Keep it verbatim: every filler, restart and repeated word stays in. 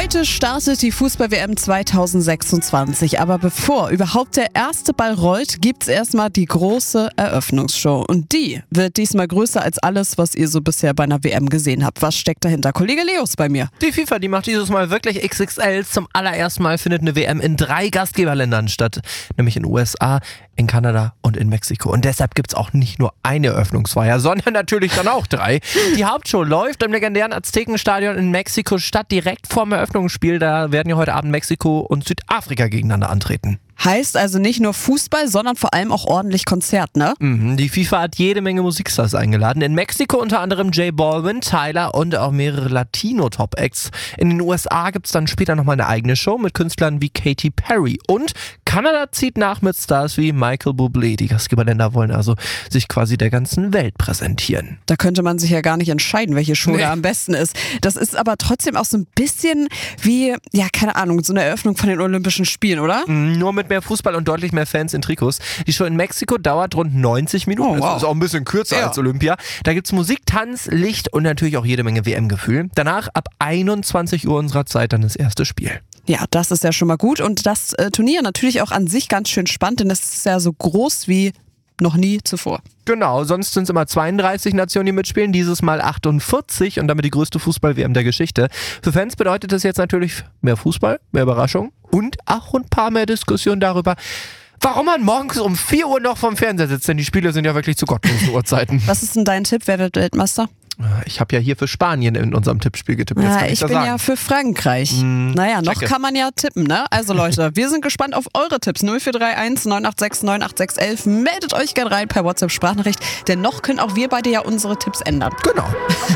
Heute startet die Fußball-W M zwanzig sechsundzwanzig, aber bevor überhaupt der erste Ball rollt, gibt's erstmal die große Eröffnungsshow. Und die wird diesmal größer als alles, was ihr so bisher bei einer W M gesehen habt. Was steckt dahinter? Kollege Leos bei mir. Die FIFA, die macht dieses Mal wirklich X X L. Zum allerersten Mal findet eine W M in drei Gastgeberländern statt, nämlich in den U S A, in Kanada und in Mexiko. Und deshalb gibt's auch nicht nur eine Eröffnungsfeier, sondern natürlich dann auch drei. Die Hauptshow läuft im legendären Aztekenstadion in Mexiko-Stadt direkt vorm Eröffnungsspiel. Da werden ja heute Abend Mexiko und Südafrika gegeneinander antreten. Heißt also nicht nur Fußball, sondern vor allem auch ordentlich Konzert, ne? Mhm, die FIFA hat jede Menge Musikstars eingeladen. In Mexiko unter anderem J Balvin, Tyler und auch mehrere Latino-Top-Acts. In den U S A gibt es dann später nochmal eine eigene Show mit Künstlern wie Katy Perry. Und Kanada zieht nach mit Stars wie Michael Bublé. Die Gastgeberländer wollen also sich quasi der ganzen Welt präsentieren. Da könnte man sich ja gar nicht entscheiden, welche Show Nee. da am besten ist. Das ist aber trotzdem auch so ein bisschen wie, ja, keine Ahnung, so eine Eröffnung von den Olympischen Spielen, oder? Mhm, nur mit mehr Fußball und deutlich mehr Fans in Trikots. Die Show in Mexiko dauert rund neunzig Minuten. Oh, wow. Das ist auch ein bisschen kürzer Ja. als Olympia. Da gibt es Musik, Tanz, Licht und natürlich auch jede Menge W M-Gefühl. Danach ab einundzwanzig Uhr unserer Zeit dann das erste Spiel. Ja, das ist ja schon mal gut. Und das äh, Turnier natürlich auch an sich ganz schön spannend, denn es ist ja so groß wie noch nie zuvor. Genau, sonst sind es immer zweiunddreißig Nationen, die mitspielen, dieses Mal achtundvierzig und damit die größte Fußball-W M der Geschichte. Für Fans bedeutet das jetzt natürlich mehr Fußball, mehr Überraschung und auch ein paar mehr Diskussionen darüber, warum man morgens um vier Uhr noch vorm Fernseher sitzt, denn die Spiele sind ja wirklich zu gottlosen Uhrzeiten. Was ist denn dein Tipp? Wer wird Weltmeister? Ich habe ja hier für Spanien in unserem Tippspiel getippt. Jetzt Ja, kann ich, ich das bin sagen. ja für Frankreich. Mm, naja, noch checke. kann man ja tippen, ne? Also Leute, wir sind gespannt auf eure Tipps. null vier drei eins neun acht sechs neun acht sechs eins eins. Meldet euch gerne rein per WhatsApp-Sprachnachricht, denn noch können auch wir beide ja unsere Tipps ändern. Genau.